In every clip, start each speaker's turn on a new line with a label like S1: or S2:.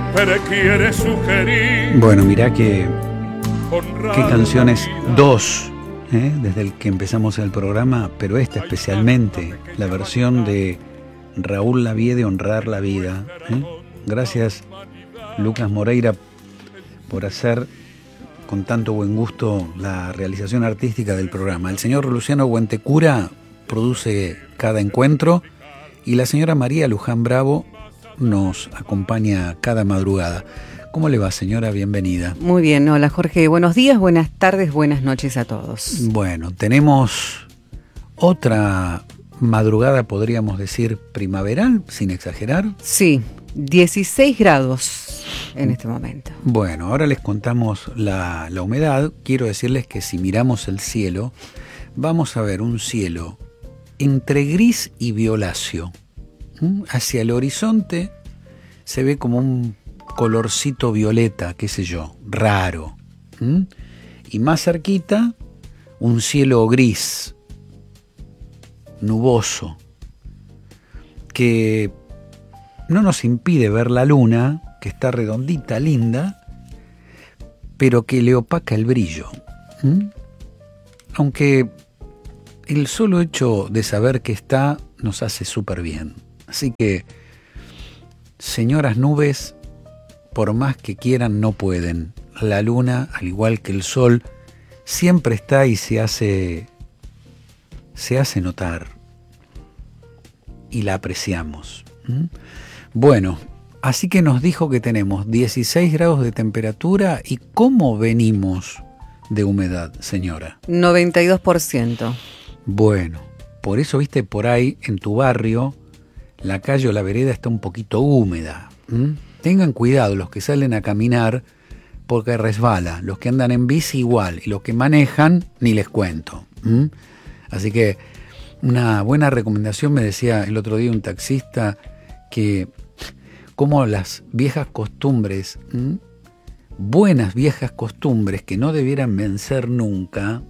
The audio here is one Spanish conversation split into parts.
S1: quiere sugerir.
S2: Bueno, mirá qué canciones, dos, desde el que empezamos el programa, pero esta especialmente, la versión de Raúl Lavie de Honrar la Vida. Gracias, Lucas Moreira, por hacer con tanto buen gusto la realización artística del programa. El señor Luciano Buentecura produce cada encuentro y la señora María Luján Bravo nos acompaña cada madrugada. ¿Cómo le va, señora? Bienvenida.
S3: Muy bien, hola Jorge. Buenos días, buenas tardes, buenas noches a todos.
S2: Bueno, tenemos otra madrugada, podríamos decir, primaveral, sin exagerar.
S3: Sí, 16 grados en este momento.
S2: Bueno, ahora les contamos la humedad. Quiero decirles que si miramos el cielo, vamos a ver un cielo entre gris y violáceo. Hacia el horizonte se ve como un colorcito violeta, qué sé yo, raro. Y más cerquita, un cielo gris, nuboso, que no nos impide ver la luna, que está redondita, linda, pero que le opaca el brillo. Aunque el solo hecho de saber que está nos hace súper bien. Así que, señoras nubes, por más que quieran, no pueden. La luna, al igual que el sol, siempre está y se hace notar. Y la apreciamos. Bueno, así que nos dijo que tenemos 16 grados de temperatura. ¿Y cómo venimos de humedad, señora?
S3: 92%.
S2: Bueno, por eso, viste, por ahí, en tu barrio, la calle o la vereda está un poquito húmeda. Tengan cuidado los que salen a caminar porque resbala. Los que andan en bici igual. Y los que manejan, ni les cuento. Así que una buena recomendación, me decía el otro día un taxista, que como las viejas costumbres, buenas viejas costumbres que no debieran vencer nunca,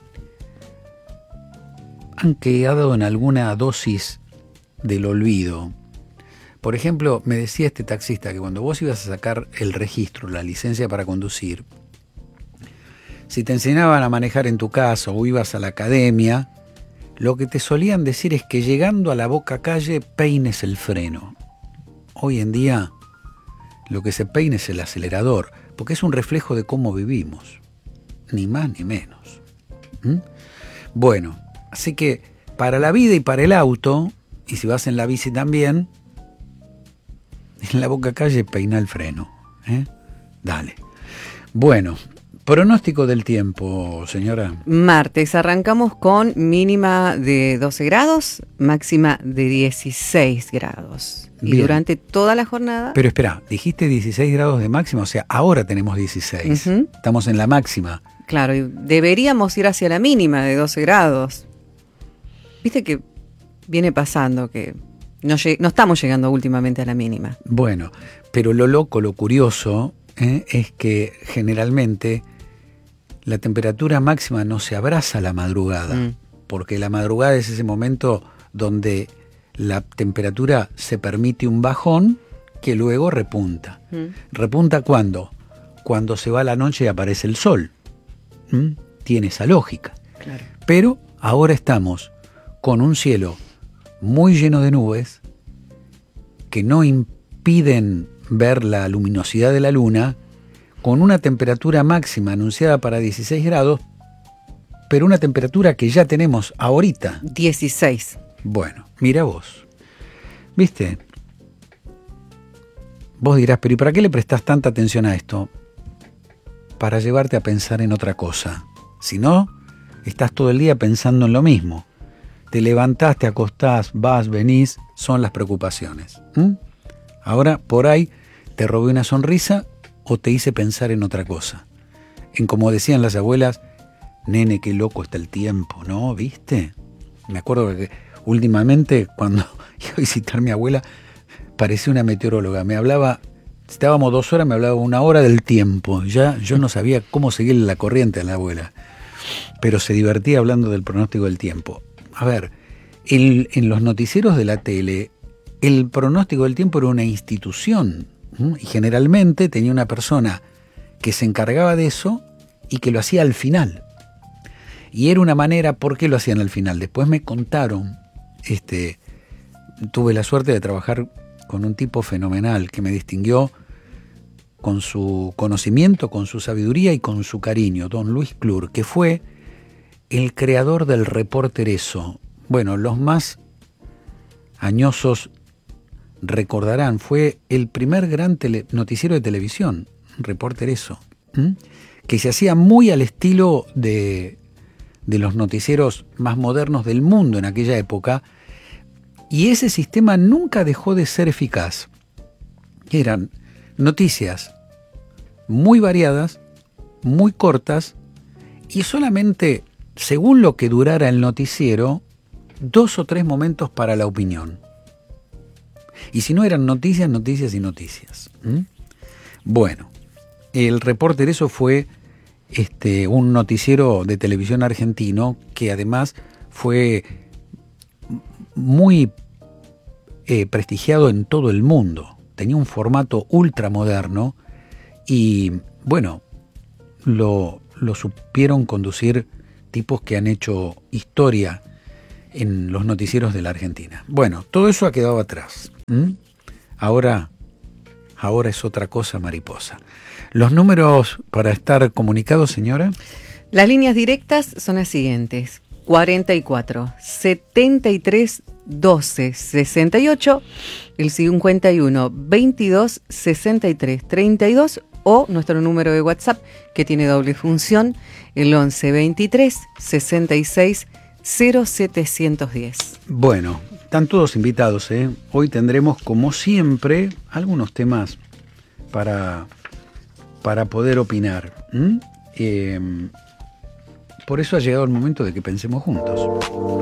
S2: han quedado en alguna dosis del olvido. Por ejemplo, me decía este taxista que cuando vos ibas a sacar el registro, la licencia para conducir, si te enseñaban a manejar en tu casa o ibas a la academia, lo que te solían decir es que llegando a la boca calle peines el freno. Hoy en día lo que se peina es el acelerador, porque es un reflejo de cómo vivimos, ni más ni menos. Bueno, así que para la vida y para el auto, y si vas en la bici también, en la boca calle peina el freno. Dale. Bueno, pronóstico del tiempo, señora.
S3: Martes, arrancamos con mínima de 12 grados, máxima de 16 grados. Y
S2: bien,
S3: durante toda la jornada...
S2: Pero espera, dijiste 16 grados de máxima, o sea, ahora tenemos 16. Estamos en la máxima.
S3: Claro, y deberíamos ir hacia la mínima de 12 grados. Viste que viene pasando que no estamos llegando últimamente a la mínima.
S2: Bueno, pero lo loco, lo curioso, es que generalmente la temperatura máxima no se abraza a la madrugada, porque la madrugada es ese momento donde la temperatura se permite un bajón que luego repunta. ¿Repunta cuándo? Cuando se va la noche y aparece el sol. Tiene esa lógica.
S3: Claro.
S2: Pero ahora estamos con un cielo muy lleno de nubes que no impiden ver la luminosidad de la luna, con una temperatura máxima anunciada para 16 grados, pero una temperatura que ya tenemos ahorita.
S3: 16.
S2: Bueno, mira vos. ¿Viste? Vos dirás, pero ¿y para qué le prestás tanta atención a esto? Para llevarte a pensar en otra cosa. Si no, estás todo el día pensando en lo mismo. Te levantás, te acostás, vas, venís, son las preocupaciones. Ahora, por ahí, te robé una sonrisa o te hice pensar en otra cosa. En como decían las abuelas, nene, qué loco está el tiempo, ¿no? ¿Viste? Me acuerdo que últimamente, cuando iba a visitar a mi abuela, parecía una meteoróloga. Me hablaba, estábamos 2 horas, me hablaba 1 hora del tiempo. Ya yo no sabía cómo seguir la corriente a la abuela. Pero se divertía hablando del pronóstico del tiempo. A ver, en los noticieros de la tele, el pronóstico del tiempo era una institución. Y generalmente tenía una persona que se encargaba de eso y que lo hacía al final. Y era una manera, ¿por qué lo hacían al final? Después me contaron, tuve la suerte de trabajar con un tipo fenomenal que me distinguió con su conocimiento, con su sabiduría y con su cariño, don Luis Clur, que fue el creador del Reporter Eso. Bueno, los más añosos recordarán, fue el primer gran noticiero de televisión, Reporter Eso, que se hacía muy al estilo de los noticieros más modernos del mundo en aquella época, y ese sistema nunca dejó de ser eficaz. Eran noticias muy variadas, muy cortas, y solamente, según lo que durara el noticiero, 2 o 3 momentos para la opinión. Y si no, eran noticias, noticias y noticias. Bueno, el Reporter Eso fue un noticiero de televisión argentino que además fue muy prestigiado en todo el mundo. Tenía un formato ultramoderno y, bueno, lo supieron conducir tipos que han hecho historia en los noticieros de la Argentina. Bueno, todo eso ha quedado atrás. Ahora es otra cosa, mariposa. Los números para estar comunicados, señora.
S3: Las líneas directas son las siguientes: 44 73 12 68, el 51 22 63 32, o nuestro número de WhatsApp, que tiene doble función, el 11 23 66 0710.
S2: Bueno, están todos invitados, ¿eh? Hoy tendremos, como siempre, algunos temas para poder opinar. Por eso ha llegado el momento de que pensemos juntos.